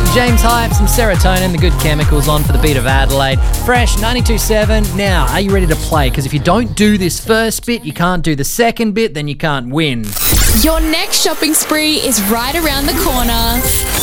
James Hype, some Serotonin, the Good Chemicals on for the beat of Adelaide. Fresh 92.7. Now, are you ready to play? Because if you don't do this first bit, you can't do the second bit, then you can't win. Your next shopping spree is right around the corner.